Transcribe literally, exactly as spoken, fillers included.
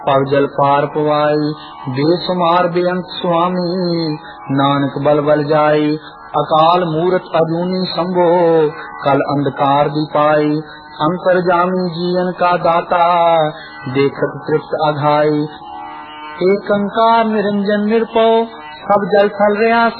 पग जल पार पवाई बेसुमार बेअंत स्वामी नानक बल बल जाई अकाल मूरत अजूनी संभो कल अंधकार दी पाई अंतर जामी जीवन का दाता देखत तृप्त अघाई एक अंकार निरंजन निरपो सब जल थल रहा